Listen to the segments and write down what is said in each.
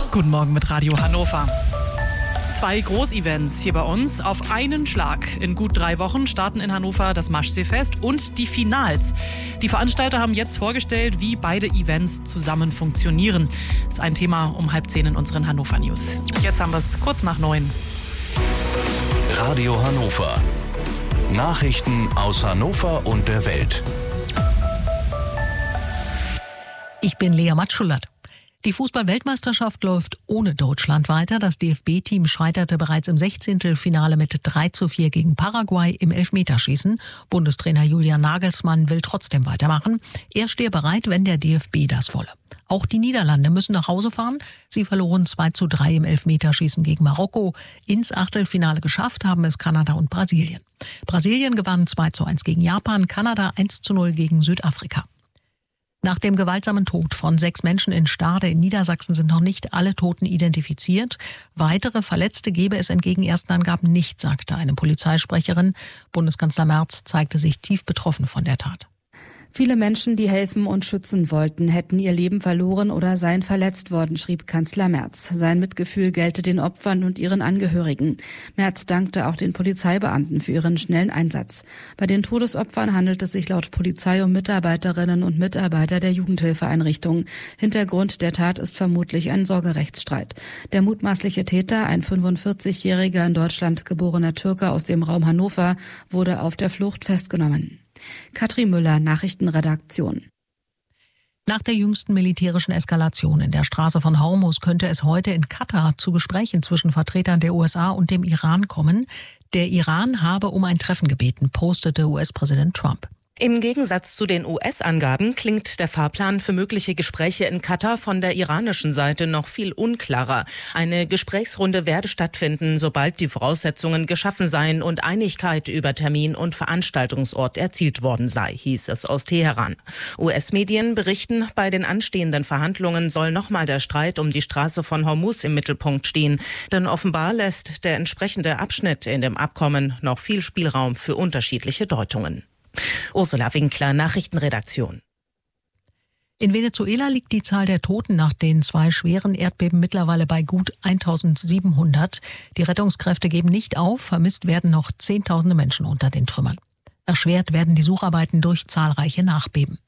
Guten Morgen mit Radio Hannover. 2 Großevents hier bei uns auf einen Schlag. In gut 3 Wochen starten in Hannover das Maschseefest und die Finals. Die Veranstalter haben jetzt vorgestellt, wie beide Events zusammen funktionieren. Das ist ein Thema um 8:30 in unseren Hannover News. Jetzt haben wir es kurz nach 9. Radio Hannover. Nachrichten aus Hannover und der Welt. Ich bin Lea Matschulat. Die Fußball-Weltmeisterschaft läuft ohne Deutschland weiter. Das DFB-Team scheiterte bereits im 16. mit 3:4 gegen Paraguay im Elfmeterschießen. Bundestrainer Julian Nagelsmann will trotzdem weitermachen. Er stehe bereit, wenn der DFB das wolle. Auch die Niederlande müssen nach Hause fahren. Sie verloren 2:3 im Elfmeterschießen gegen Marokko. Ins Achtelfinale geschafft haben es Kanada und Brasilien. Brasilien gewann 2:1 gegen Japan, Kanada 1:0 gegen Südafrika. Nach dem gewaltsamen Tod von 6 Menschen in Stade in Niedersachsen sind noch nicht alle Toten identifiziert. Weitere Verletzte gebe es entgegen ersten Angaben nicht, sagte eine Polizeisprecherin. Bundeskanzler Merz zeigte sich tief betroffen von der Tat. Viele Menschen, die helfen und schützen wollten, hätten ihr Leben verloren oder seien verletzt worden, schrieb Kanzler Merz. Sein Mitgefühl gelte den Opfern und ihren Angehörigen. Merz dankte auch den Polizeibeamten für ihren schnellen Einsatz. Bei den Todesopfern handelt es sich laut Polizei um Mitarbeiterinnen und Mitarbeiter der Jugendhilfeeinrichtungen. Hintergrund der Tat ist vermutlich ein Sorgerechtsstreit. Der mutmaßliche Täter, ein 45-jähriger in Deutschland geborener Türke aus dem Raum Hannover, wurde auf der Flucht festgenommen. Katrin Müller, Nachrichtenredaktion. Nach der jüngsten militärischen Eskalation in der Straße von Hormuz könnte es heute in Katar zu Gesprächen zwischen Vertretern der USA und dem Iran kommen. Der Iran habe um ein Treffen gebeten, postete US-Präsident Trump. Im Gegensatz zu den US-Angaben klingt der Fahrplan für mögliche Gespräche in Katar von der iranischen Seite noch viel unklarer. Eine Gesprächsrunde werde stattfinden, sobald die Voraussetzungen geschaffen seien und Einigkeit über Termin und Veranstaltungsort erzielt worden sei, hieß es aus Teheran. US-Medien berichten, bei den anstehenden Verhandlungen soll nochmal der Streit um die Straße von Hormuz im Mittelpunkt stehen. Denn offenbar lässt der entsprechende Abschnitt in dem Abkommen noch viel Spielraum für unterschiedliche Deutungen. Ursula Winkler, Nachrichtenredaktion. In Venezuela liegt die Zahl der Toten nach den 2 schweren Erdbeben mittlerweile bei gut 1700. Die Rettungskräfte geben nicht auf, vermisst werden noch Zehntausende Menschen unter den Trümmern. Erschwert werden die Sucharbeiten durch zahlreiche Nachbeben.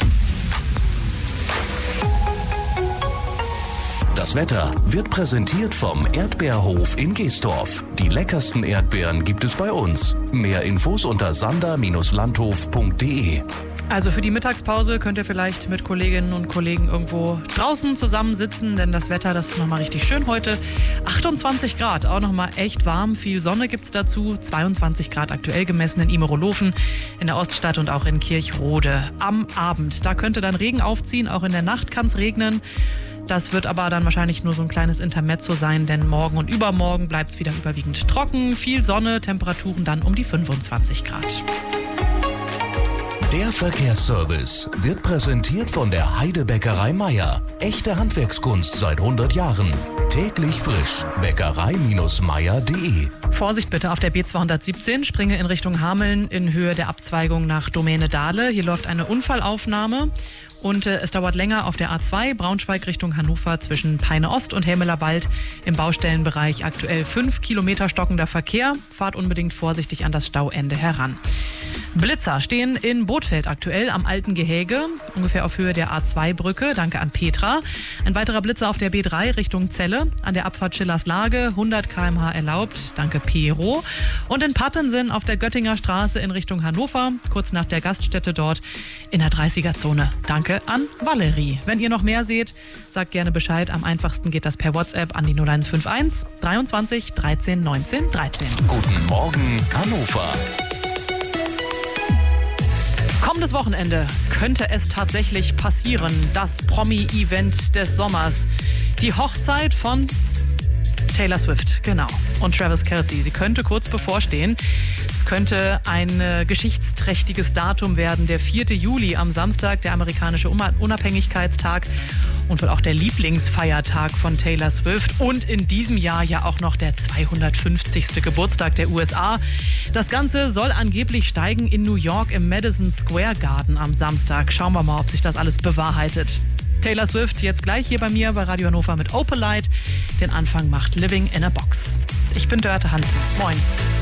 Das Wetter wird präsentiert vom Erdbeerhof in Geestorf. Die leckersten Erdbeeren gibt es bei uns. Mehr Infos unter sander-landhof.de. Also für die Mittagspause könnt ihr vielleicht mit Kolleginnen und Kollegen irgendwo draußen zusammensitzen, denn das Wetter, das ist nochmal richtig schön heute. 28 Grad, auch nochmal echt warm, viel Sonne gibt's dazu. 22 Grad aktuell gemessen in Imerolofen, in der Oststadt und auch in Kirchrode. Am Abend, da könnte dann Regen aufziehen, auch in der Nacht kann es regnen. Das wird aber dann wahrscheinlich nur so ein kleines Intermezzo sein, denn morgen und übermorgen bleibt es wieder überwiegend trocken, viel Sonne, Temperaturen dann um die 25 Grad. Der Verkehrsservice wird präsentiert von der Heidebäckerei Meier. Echte Handwerkskunst seit 100 Jahren. Täglich frisch. Bäckerei-meier.de. Vorsicht bitte auf der B217, springe in Richtung Hameln in Höhe der Abzweigung nach Domäne Dahle. Hier läuft eine Unfallaufnahme. Und es dauert länger auf der A2 Braunschweig Richtung Hannover zwischen Peine Ost und Helmeler Wald im Baustellenbereich aktuell 5 Kilometer stockender Verkehr. Fahrt unbedingt vorsichtig an das Stauende heran. Blitzer stehen in Bothfeld aktuell am Alten Gehäge, ungefähr auf Höhe der A2-Brücke. Danke an Petra. Ein weiterer Blitzer auf der B3 Richtung Celle, an der Abfahrt Schillers Lage, 100 km/h erlaubt. Danke Pero. Und in Pattensen auf der Göttinger Straße in Richtung Hannover, kurz nach der Gaststätte dort in der 30er-Zone. Danke an Valerie. Wenn ihr noch mehr seht, sagt gerne Bescheid. Am einfachsten geht das per WhatsApp an die 0151 23 13 19 13. Guten Morgen Hannover. Kommendes Wochenende könnte es tatsächlich passieren. Das Promi-Event des Sommers. Die Hochzeit von Taylor Swift, genau. Und Travis Kelce. Sie könnte kurz bevorstehen. Es könnte ein geschichtsträchtiges Datum werden. Der 4. Juli am Samstag, der amerikanische Unabhängigkeitstag. Und wohl auch der Lieblingsfeiertag von Taylor Swift. Und in diesem Jahr ja auch noch der 250. Geburtstag der USA. Das Ganze soll angeblich steigen in New York im Madison Square Garden am Samstag. Schauen wir mal, ob sich das alles bewahrheitet. Taylor Swift jetzt gleich hier bei mir bei Radio Hannover mit Opalite. Den Anfang macht Living in a Box. Ich bin Dörte Hansen. Moin.